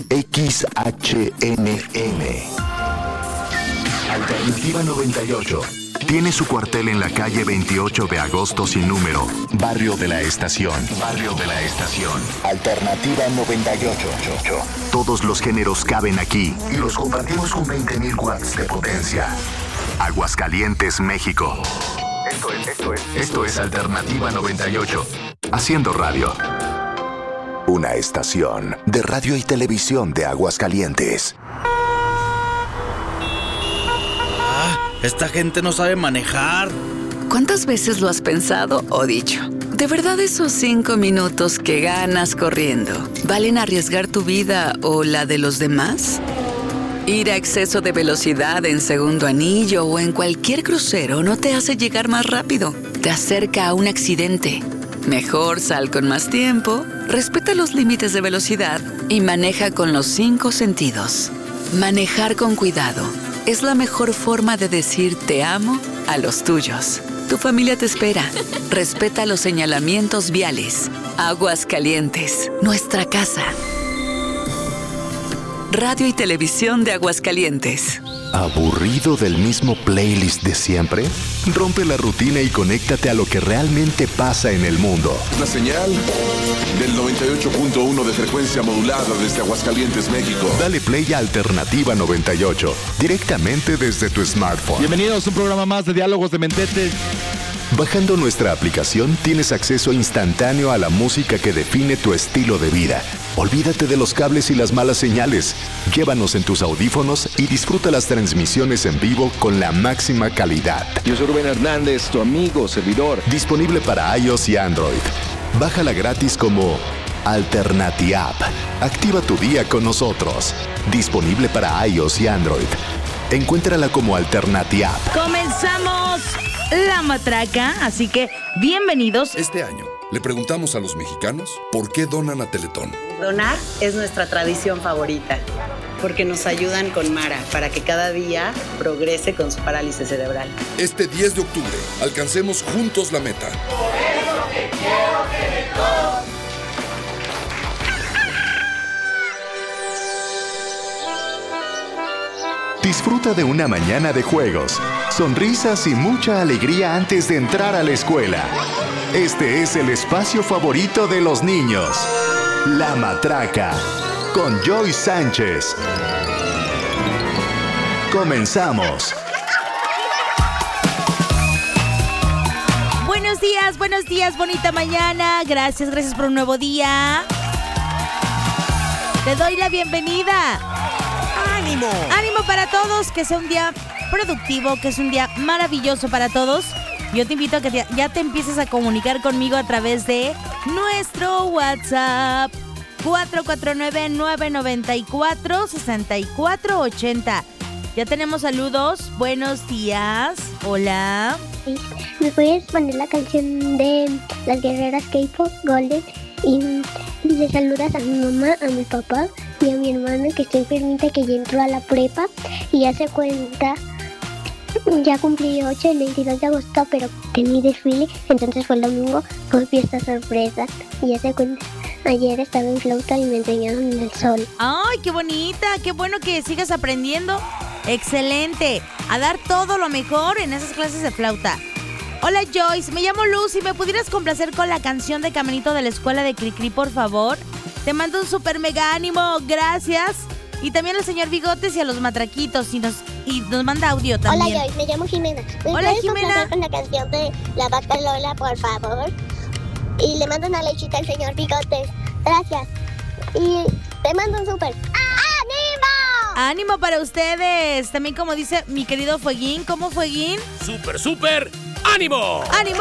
XHNN. Alternativa 98. Tiene su cuartel en la calle 28 de agosto sin número, Barrio de la Estación. Barrio de la Estación. Alternativa 98. Todos los géneros caben aquí y los compartimos con 20.000 watts de potencia. Aguascalientes, México. Esto es Alternativa 98. Haciendo radio. Una estación de radio y televisión de Aguascalientes. Esta gente no sabe manejar. ¿Cuántas veces lo has pensado o dicho? ¿De verdad esos 5 minutos que ganas corriendo valen arriesgar tu vida o la de los demás? Ir a exceso de velocidad en segundo anillo o en cualquier crucero no te hace llegar más rápido. Te acerca a un accidente. Mejor sal con más tiempo, respeta los límites de velocidad y maneja con los 5 sentidos. Manejar con cuidado es la mejor forma de decir te amo a los tuyos. Tu familia te espera. Respeta los señalamientos viales. Aguascalientes, nuestra casa. Radio y Televisión de Aguascalientes. ¿Aburrido del mismo playlist de siempre? Rompe la rutina y conéctate a lo que realmente pasa en el mundo. La señal del 98.1 de frecuencia modulada desde Aguascalientes, México. Dale play a Alternativa 98, directamente desde tu smartphone. Bienvenidos a un programa más de Diálogos de Mentete. Bajando nuestra aplicación tienes acceso instantáneo a la música que define tu estilo de vida. Olvídate de los cables y las malas señales. Llévanos en tus audífonos y disfruta las transmisiones en vivo con la máxima calidad. Yo soy Rubén Hernández, tu amigo, servidor. Disponible para iOS y Android. Bájala gratis como Alternatiapp. Activa tu día con nosotros. Disponible para iOS y Android. Encuéntrala como Alternatiapp. Comenzamos La Matraca, así que bienvenidos. Este año le preguntamos a los mexicanos por qué donan a Teletón. Donar es nuestra tradición favorita, porque nos ayudan con Mara para que cada día progrese con su parálisis cerebral. Este 10 de octubre, alcancemos juntos la meta. Por eso te quiero, Teletón. Disfruta de una mañana de juegos, sonrisas y mucha alegría antes de entrar a la escuela. Este es el espacio favorito de los niños. La Matraca, con Joy Sánchez. Comenzamos. Buenos días, bonita mañana. Gracias por un nuevo día. Te doy la bienvenida. ¡Ánimo! ¡Ánimo para todos! Que sea un día productivo, que es un día maravilloso para todos. Yo te invito a que ya te empieces a comunicar conmigo a través de nuestro WhatsApp 449-994-6480. Ya tenemos saludos. Buenos días. Hola. ¿Me puedes poner la canción de las guerreras K-pop Golden? Y le saludas a mi mamá, a mi papá y a mi hermana que está enfermita, que ya entró a la prepa y ya se cuenta. Ya cumplí 8 el 22 de agosto, pero tenía desfile, entonces fue el domingo con fiesta sorpresa. Y ya se cuenta, ayer estaba en flauta y me enseñaron el sol. ¡Ay, qué bonita! ¡Qué bueno que sigas aprendiendo! ¡Excelente! A dar todo lo mejor en esas clases de flauta. Hola Joyce, me llamo Lucy, ¿me pudieras complacer con la canción de Caminito de la Escuela de Cricri, por favor? Te mando un super mega ánimo, gracias. Y también al señor Bigotes y a los matraquitos, y nos manda audio también. Hola Joyce, me llamo Jimena. Hola Jimena. Con la canción de la vaca Lola, por favor? Y le mando una lechita al señor Bigotes. Gracias. Y te mando un super ¡ánimo! ¡Ánimo para ustedes! También como dice mi querido Fueguín, ¿cómo Fueguín? ¡Súper! ¡Ánimo! ¡Ánimo!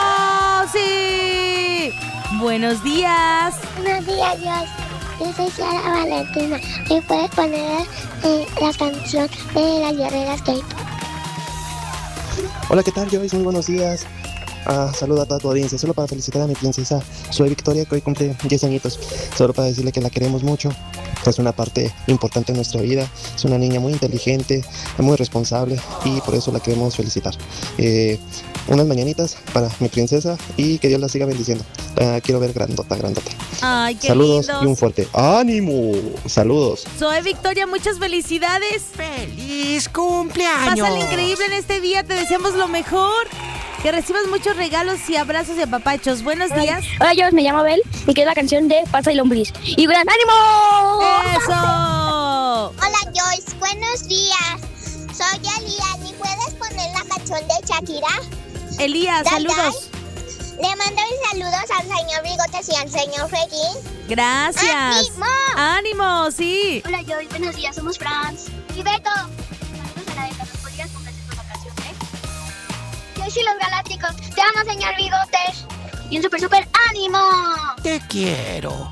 ¡Sí! Buenos días. Buenos días, Joyce. Yo soy Clara Valentina. ¿Me puedes poner la canción de las guerreras K-pop? Hola, ¿qué tal, Joyce? Muy buenos días. Saludo a toda tu audiencia. Solo para felicitar a mi princesa, soy Victoria, que hoy cumple 10 añitos. Solo para decirle que la queremos mucho. Es una parte importante de nuestra vida. Es una niña muy inteligente, muy responsable y por eso la queremos felicitar. unas mañanitas para mi princesa y que Dios la siga bendiciendo. La quiero ver grandota. Ay, qué saludos lindos. y un fuerte ánimo. Saludos. Zoe Victoria, muchas felicidades. ¡Feliz cumpleaños! Pásale increíble en este día, te deseamos lo mejor. Que recibas muchos regalos y abrazos y apapachos. Buenos días. Hola, yo me llamo Abel y quiero la canción de Pasa y Lombriz. ¡Y gran ánimo! ¡Eso! Hola Joyce, buenos días. Soy Elian y puedes poner la canción de Shakira. Elías, saludos. Le mando mis saludos al señor Bigotes y al señor Feguín. Gracias. ¡Ánimo! Sí. Hola Joyce, buenos días, somos Franz y Beto. Saludos a la Beto, ¿nos podrías complacer con la canción, Joyce y los Galácticos, te amo señor Bigotes. Y un super ánimo. Te quiero.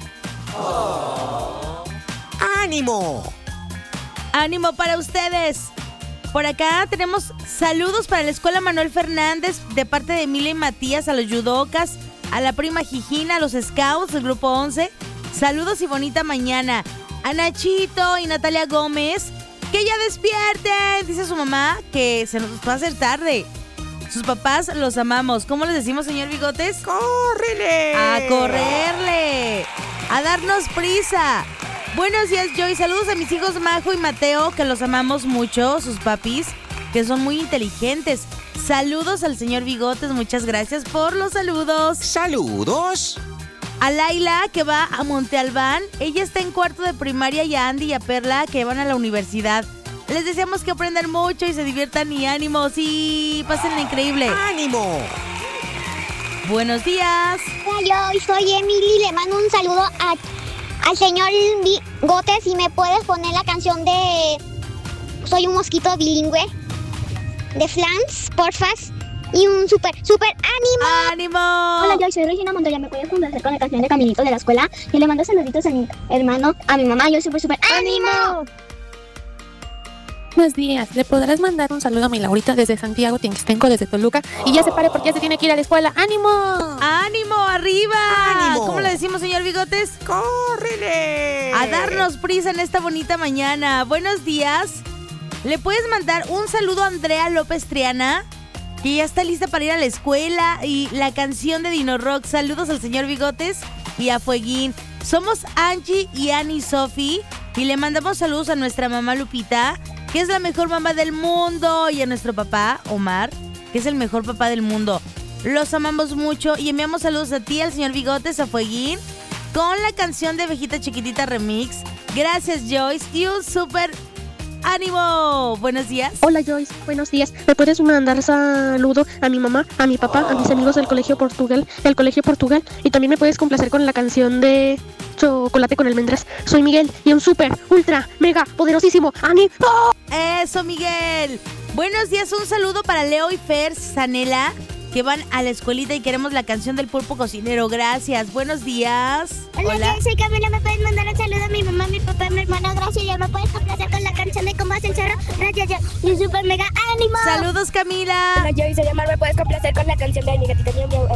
¡Ánimo! ¡Ánimo para ustedes! Por acá tenemos saludos para la Escuela Manuel Fernández de parte de Emilia y Matías, a los judocas, a la prima Gigina, a los scouts del grupo 11. Saludos y bonita mañana. A Nachito y Natalia Gómez, que ya despierten. Dice su mamá que se nos va a hacer tarde. Sus papás los amamos. ¿Cómo les decimos, señor Bigotes? ¡Córrele! ¡A correrle! ¡A darnos prisa! Buenos días, Joy. Saludos a mis hijos Majo y Mateo, que los amamos mucho, sus papis, que son muy inteligentes. Saludos al señor Bigotes, muchas gracias por los saludos. ¡Saludos! A Laila, que va a Monte Albán. Ella está en cuarto de primaria, y a Andy y a Perla, que van a la universidad. Les deseamos que aprendan mucho y se diviertan y ánimo. Sí, pásenla increíble. ¡Ánimo! Buenos días. Hola, yo soy Emily, le mando un saludo al señor Bigotes y me puedes poner la canción de Soy un mosquito bilingüe de Flans, porfas. Y un super ánimo. ¡Ánimo! Hola, yo soy Regina Montoya. ¿Me puedes complacer con la canción de Caminito de la escuela? Y le mando saluditos a mi hermano, a mi mamá. Yo super ánimo. Buenos días, le podrás mandar un saludo a mi Laurita desde Santiago Tinxtenco, desde Toluca. Y ya se pare porque ya se tiene que ir a la escuela. ¡Ánimo! ¡Ánimo, arriba! ¡Ánimo! ¿Cómo le decimos, señor Bigotes? ¡Córrele! A darnos prisa en esta bonita mañana. Buenos días. ¿Le puedes mandar un saludo a Andrea López Triana, que ya está lista para ir a la escuela? Y la canción de Dino Rock. Saludos al señor Bigotes y a Fueguín. Somos Angie y Annie Sofi y le mandamos saludos a nuestra mamá Lupita, que es la mejor mamá del mundo, y a nuestro papá Omar, que es el mejor papá del mundo. Los amamos mucho y enviamos saludos a ti, al señor Bigotes, a Fueguín, con la canción de Abejita Chiquitita Remix. Gracias, Joyce, y un súper ánimo. Buenos días. Hola, Joyce, buenos días. ¿Me puedes mandar saludo a mi mamá, a mi papá, a mis amigos del Colegio Portugal, y también me puedes complacer con la canción de Chocolate con Almendras? Soy Miguel y un súper, ultra, mega, poderosísimo ánimo. Eso, Miguel. Buenos días, un saludo para Leo y Fer Sanela, que van a la escuelita y queremos la canción del pulpo cocinero. Gracias, buenos días. Hola. Soy Camila, ¿me puedes mandar un saludo a mi mamá, mi papá, mi hermana? Gracias, ya me puedes complacer con la canción de Cómo hace el cerro. Gracias, ya. Y un super mega ánimo. Saludos, Camila. Hola, yo soy Omar, ¿me puedes complacer con la canción de mi gatita?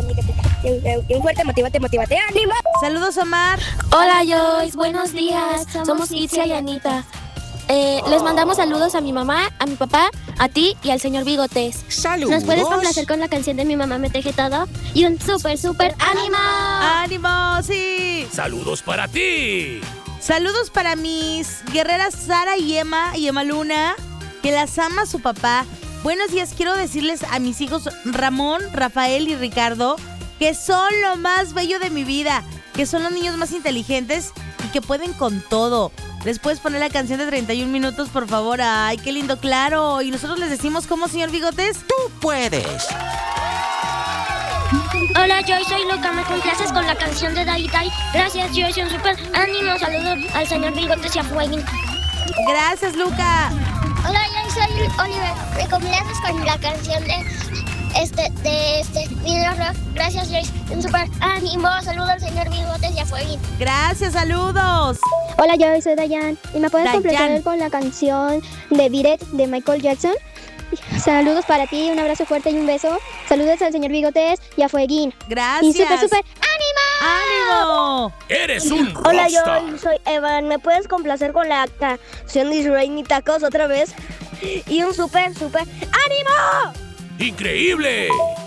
Y un fuerte motivate, ánimo. Saludos, Omar. Hola, Joyce, buenos días. Somos Itzia y Anita. Les mandamos saludos a mi mamá, a mi papá, a ti y al señor Bigotes. ¡Saludos! ¿Nos puedes complacer con la canción de Mi mamá me teje todo? Y un súper ánimo. ¡Ánimo, sí! ¡Saludos para ti! Saludos para mis guerreras Sara y Emma Luna, que las ama su papá. Buenos días, quiero decirles a mis hijos Ramón, Rafael y Ricardo que son lo más bello de mi vida, que son los niños más inteligentes y que pueden con todo. ¿Les puedes poner la canción de 31 minutos, por favor? ¡Ay, qué lindo! ¡Claro! Y nosotros les decimos, ¿cómo, señor Bigotes? ¡Tú puedes! Hola, yo soy Luca. ¿Me complaces con la canción de Dai Dai? Gracias, yo soy un súper ánimo. Saludos al señor Bigotes y a Fueguín. Gracias, Luca. Hola, yo soy Oliver. ¿Me complaces con la canción de Video Rock? Gracias, Joyce. Un super ánimo. Saludos al señor Bigotes y a Fueguín. Gracias, saludos. Hola, yo soy Dayan. ¿Y me puedes complacer con la canción de Beat It de Michael Jackson? Saludos para ti, un abrazo fuerte y un beso. Saludos al señor Bigotes y a Fueguín. Gracias. Y súper ánimo. ¡Ánimo! ¡Eres un Hola, rockstar! yo soy Evan. ¿Me puedes complacer con la canción de Israel y Tacos otra vez? Y un súper ánimo. ¡Increíble!